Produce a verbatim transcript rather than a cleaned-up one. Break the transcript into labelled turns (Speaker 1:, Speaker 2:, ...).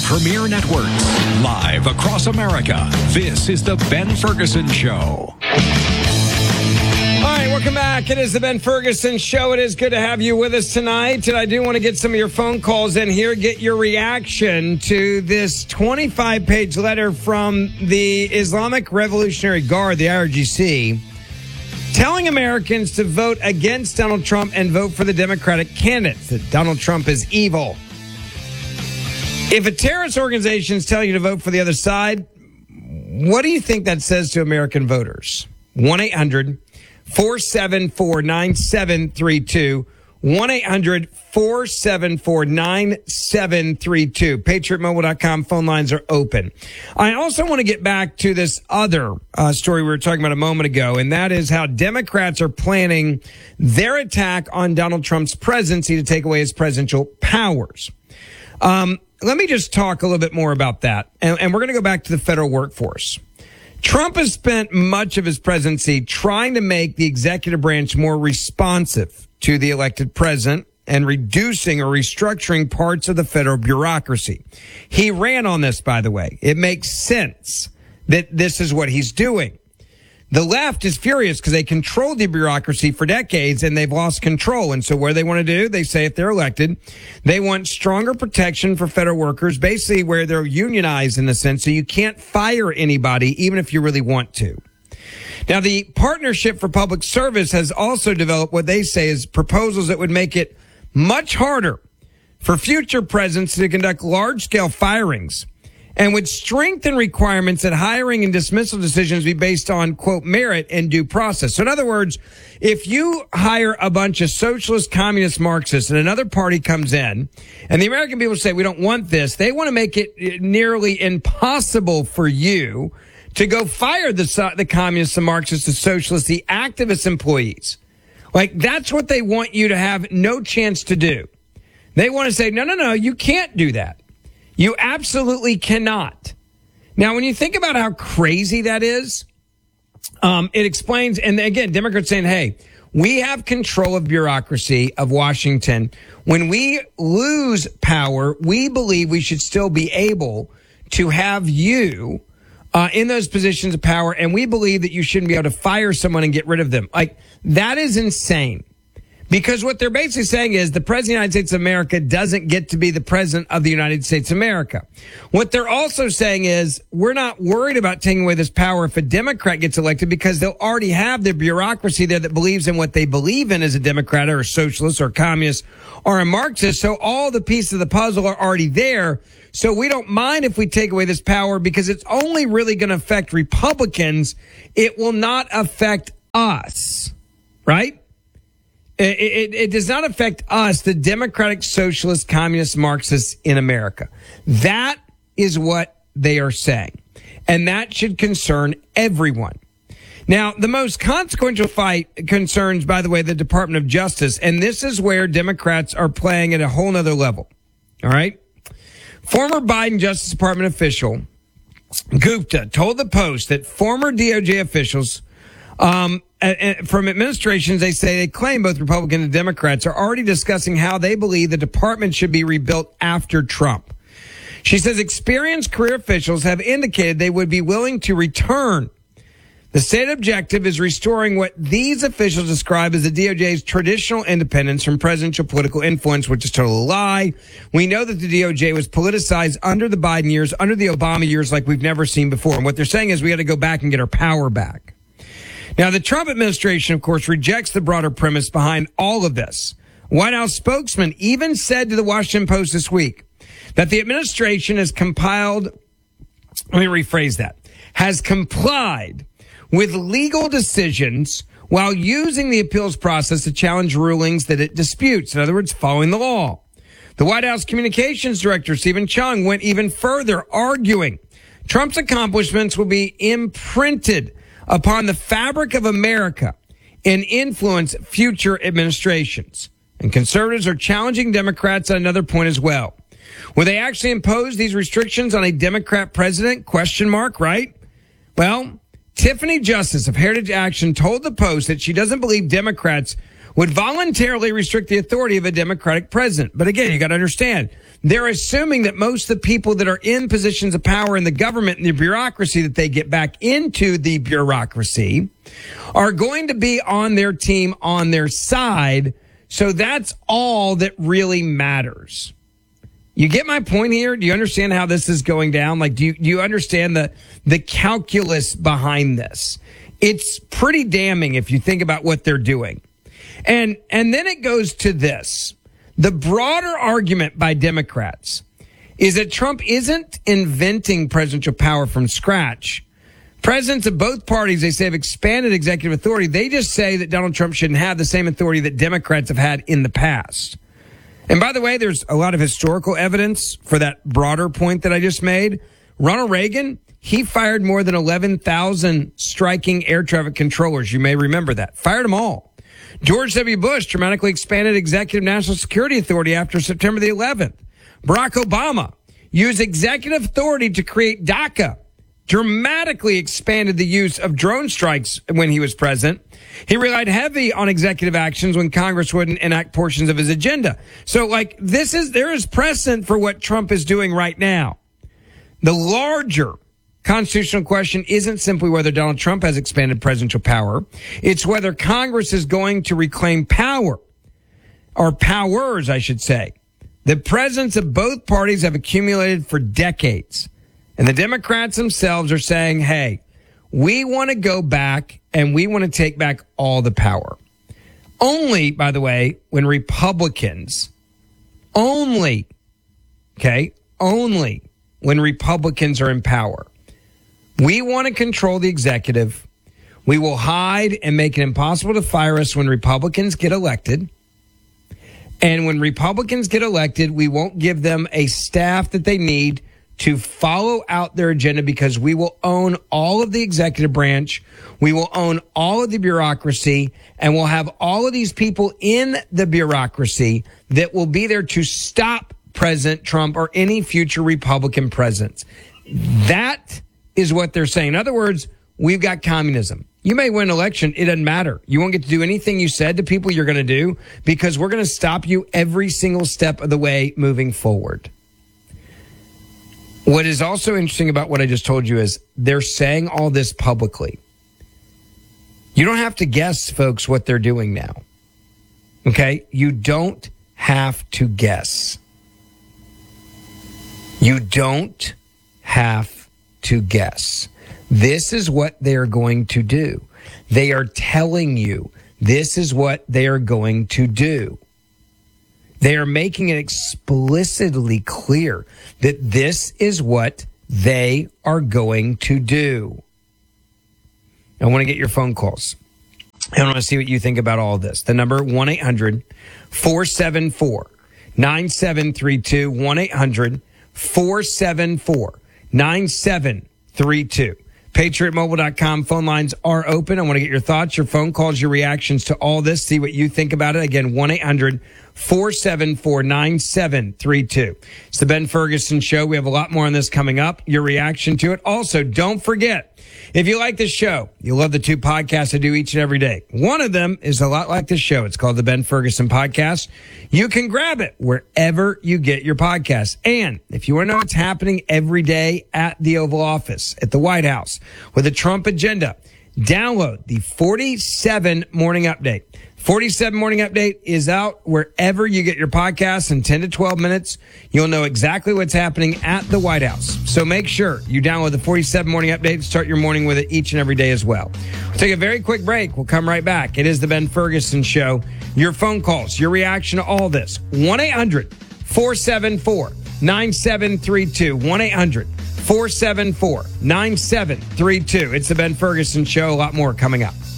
Speaker 1: Premier Networks, live across America. This is the Ben Ferguson Show.
Speaker 2: All right, welcome back. It is the Ben Ferguson Show. It is good to have you with us tonight. And I do want to get some of your phone calls in here, get your reaction to this twenty-five page letter from the Islamic Revolutionary Guard, the I R G C, telling Americans to vote against Donald Trump and vote for the Democratic candidates, that Donald Trump is evil. If a terrorist organization is telling you to vote for the other side, what do you think that says to American voters? one eight hundred four seven four nine seven three two. one eight hundred four seven four nine seven three two. patriot mobile dot com phone lines are open. I also want to get back to this other uh, story we were talking about a moment ago, and that is how Democrats are planning their attack on Donald Trump's presidency to take away his presidential powers. Um, let me just talk a little bit more about that, and, and we're going to go back to the federal workforce. Trump has spent much of his presidency trying to make the executive branch more responsive to the elected president and reducing or restructuring parts of the federal bureaucracy. He ran on this, by the way. It makes sense that this is what he's doing. The left is furious because they controlled the bureaucracy for decades and they've lost control. And so what do they want to do? They say if they're elected, they want stronger protection for federal workers, basically where they're unionized in a sense. So you can't fire anybody, even if you really want to. Now, the Partnership for Public Service has also developed what they say is proposals that would make it much harder for future presidents to conduct large-scale firings and would strengthen requirements that hiring and dismissal decisions be based on, quote, merit and due process. So in other words, if you hire a bunch of socialist, communist, Marxists and another party comes in and the American people say, we don't want this, they want to make it nearly impossible for you to go fire the, the communists, the Marxists, the socialists, the activist employees. Like, that's what they want you to have no chance to do. They want to say, no, no, no, you can't do that. You absolutely cannot. Now, when you think about how crazy that is, um, it explains, and again, Democrats saying, hey, we have control of bureaucracy of Washington. When we lose power, we believe we should still be able to have you uh, in those positions of power, and we believe that you shouldn't be able to fire someone and get rid of them. Like, that is insane. Because what they're basically saying is the president of the United States of America doesn't get to be the president of the United States of America. What they're also saying is we're not worried about taking away this power if a Democrat gets elected because they'll already have their bureaucracy there that believes in what they believe in as a Democrat or a socialist or a communist or a Marxist. So all the pieces of the puzzle are already there. So we don't mind if we take away this power because it's only really going to affect Republicans. It will not affect us, right? It, it, it does not affect us, the Democratic, Socialist, Communist, Marxists in America. That is what they are saying. And that should concern everyone. Now, the most consequential fight concerns, by the way, the Department of Justice. And this is where Democrats are playing at a whole nother level. All right. Former Biden Justice Department official Gupta told the Post that former D O J officials Um, from administrations, they say they claim both Republicans and Democrats are already discussing how they believe the department should be rebuilt after Trump. She says experienced career officials have indicated they would be willing to return. The state objective is restoring what these officials describe as the D O J's traditional independence from presidential political influence, which is a total lie. We know that the D O J was politicized under the Biden years, under the Obama years, like we've never seen before. And what they're saying is we got to go back and get our power back. Now, the Trump administration, of course, rejects the broader premise behind all of this. White House spokesman even said to the Washington Post this week that the administration has compiled, let me rephrase that, has complied with legal decisions while using the appeals process to challenge rulings that it disputes. In other words, following the law. The White House communications director, Stephen Chung, went even further, arguing Trump's accomplishments will be imprinted upon the fabric of America and influence future administrations. And conservatives are challenging Democrats on another point as well. Will they actually impose these restrictions on a Democrat president? Question mark, right? Well, Tiffany Justice of Heritage Action told the Post that she doesn't believe Democrats would voluntarily restrict the authority of a Democratic president. But again, you got to understand, they're assuming that most of the people that are in positions of power in the government and the bureaucracy, that they get back into the bureaucracy, are going to be on their team, on their side. So that's all that really matters. You get my point here? Do you understand how this is going down? Like, do you, do you understand the, the calculus behind this? It's pretty damning if you think about what they're doing. And, and then it goes to this. The broader argument by Democrats is that Trump isn't inventing presidential power from scratch. Presidents of both parties, they say, have expanded executive authority. They just say that Donald Trump shouldn't have the same authority that Democrats have had in the past. And by the way, there's a lot of historical evidence for that broader point that I just made. Ronald Reagan, he fired more than eleven thousand striking air traffic controllers. You may remember that. Fired them all. George W. Bush dramatically expanded executive national security authority after September the eleventh. Barack Obama used executive authority to create DACA, dramatically expanded the use of drone strikes when he was president. He relied heavy on executive actions when Congress wouldn't enact portions of his agenda. So, like, this is, there is precedent for what Trump is doing right now. The larger constitutional question isn't simply whether Donald Trump has expanded presidential power. It's whether Congress is going to reclaim power, or powers, I should say, that presidents of both parties have accumulated for decades. And the Democrats themselves are saying, hey, we want to go back and we want to take back all the power. Only, by the way, when Republicans, only, okay, only when Republicans are in power. We want to control the executive. We will hide and make it impossible to fire us when Republicans get elected. And when Republicans get elected, we won't give them a staff that they need to follow out their agenda, because we will own all of the executive branch. We will own all of the bureaucracy, and we'll have all of these people in the bureaucracy that will be there to stop President Trump or any future Republican presidents. That is what they're saying. In other words, we've got communism. You may win an election. It doesn't matter. You won't get to do anything you said to people you're going to do, because we're going to stop you every single step of the way moving forward. What is also interesting about what I just told you is they're saying all this publicly. You don't have to guess, folks, what they're doing now. Okay? You don't have to guess. You don't have to guess. This is what they're going to do. They are telling you this is what they are going to do. They are making it explicitly clear that this is what they are going to do. I want to get your phone calls. I want to see what you think about all of this. The number one eight hundred four seven four nine seven three two, one eight hundred four seven four nine seven three two. patriot mobile dot com phone lines are open. I want to get your thoughts, your phone calls, your reactions to all this. See what you think about it. Again, one eight hundred four seven four nine seven three two. It's the Ben Ferguson Show. We have a lot more on this coming up. Your reaction to it. Also, don't forget, if you like this show, you love the two podcasts I do each and every day. One of them is a lot like this show. It's called the Ben Ferguson Podcast. You can grab it wherever you get your podcasts. And if you want to know what's happening every day at the Oval Office, at the White House, with a Trump agenda, download the forty-seven Morning Update. forty-seven Morning Update is out wherever you get your podcasts. In ten to twelve minutes, you'll know exactly what's happening at the White House. So make sure you download the forty-seven Morning Update and start your morning with it each and every day as well. We'll take a very quick break. We'll come right back. It is the Ben Ferguson Show. Your phone calls, your reaction to all this. one eight hundred four seven four nine seven three two. one eight hundred four seven four nine seven three two. It's the Ben Ferguson Show. A lot more coming up.